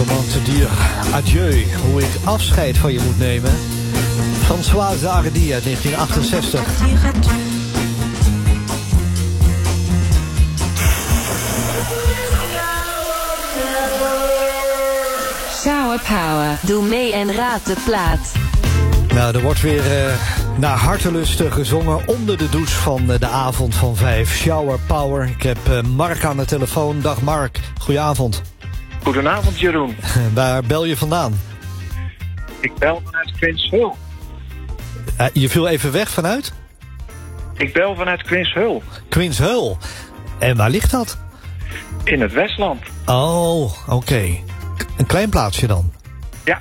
Comment te dire adieu, hoe ik afscheid van je moet nemen. Françoise Hardy uit 1968. Shower Power, doe mee en raad de plaat. Nou, er wordt weer naar hartelust gezongen onder de douche van de avond van 5. Shower Power. Ik heb Mark aan de telefoon. Dag Mark, goedenavond. Goedenavond Jeroen. Waar bel je vandaan? Ik bel vanuit Quinshul. Je viel even weg vanuit? Ik bel vanuit Quinshul. Quinshul. En waar ligt dat? In het Westland. Oh, oké. Een klein plaatsje dan? Ja.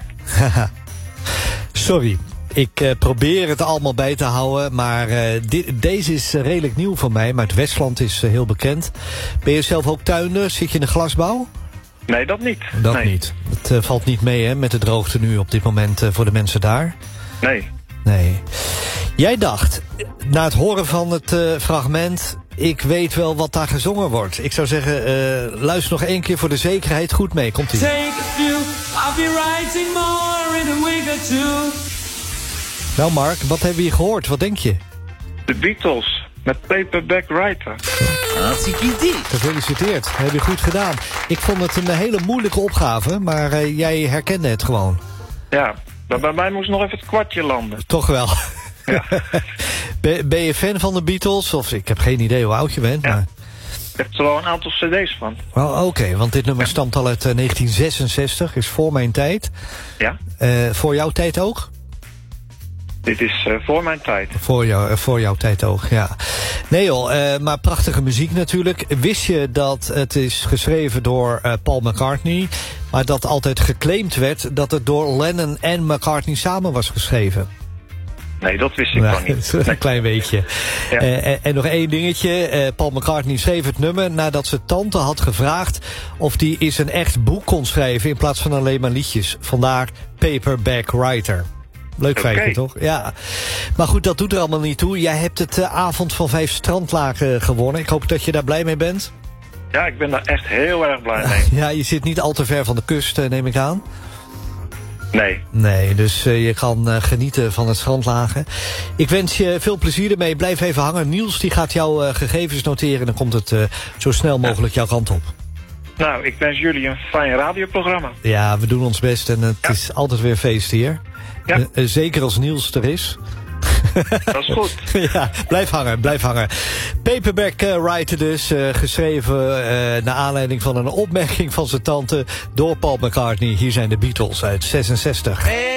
Sorry. Ik probeer het allemaal bij te houden, maar deze is redelijk nieuw voor mij. Maar het Westland is heel bekend. Ben je zelf ook tuinder? Zit je in de glasbouw? Nee, dat niet. Dat niet. Het valt niet mee hè, met de droogte nu op dit moment voor de mensen daar? Nee. Jij dacht, na het horen van het fragment, ik weet wel wat daar gezongen wordt. Ik zou zeggen, luister nog één keer voor de zekerheid goed mee. Komt-ie. Take a few, I'll be writing more in a week or two. Nou Mark, wat hebben we hier gehoord? Wat denk je? De Beatles met Paperback Writer. Hartstikke idee. Gefeliciteerd, heb je goed gedaan. Ik vond het een hele moeilijke opgave, maar jij herkende het gewoon. Ja, maar bij mij moest nog even het kwartje landen. Toch wel. Ja. Ben je fan van de Beatles? Of ik heb geen idee hoe oud je bent. Ja. Maar... Ik heb er wel een aantal cd's van. Oh, oké, want dit nummer stamt al uit 1966, is voor mijn tijd. Ja. Voor jouw tijd ook? Dit is voor mijn tijd. Voor jouw tijd ook, ja. Nee joh, maar prachtige muziek natuurlijk. Wist je dat het is geschreven door Paul McCartney, maar dat altijd geclaimd werd dat het door Lennon en McCartney samen was geschreven? Nee, dat wist ik van niet. Een klein beetje. Ja. En nog één dingetje. Paul McCartney schreef het nummer nadat zijn tante had gevraagd of hij eens een echt boek kon schrijven in plaats van alleen maar liedjes. Vandaar Paperback Writer. Leuk feitje, toch? Ja. Maar goed, dat doet er allemaal niet toe. Jij hebt het avond van 5 strandlagen gewonnen. Ik hoop dat je daar blij mee bent. Ja, ik ben daar echt heel erg blij mee. Ja, je zit niet al te ver van de kust, neem ik aan. Nee, dus je kan genieten van het strandlagen. Ik wens je veel plezier ermee. Blijf even hangen. Niels die gaat jouw gegevens noteren en dan komt het zo snel mogelijk jouw kant op. Nou, ik wens jullie een fijn radioprogramma. Ja, we doen ons best en het is altijd weer feest hier. Ja. Zeker als Niels er is. Dat is goed. Ja, blijf hangen. Paperback Writer dus, geschreven naar aanleiding van een opmerking van zijn tante door Paul McCartney. Hier zijn de Beatles uit 66.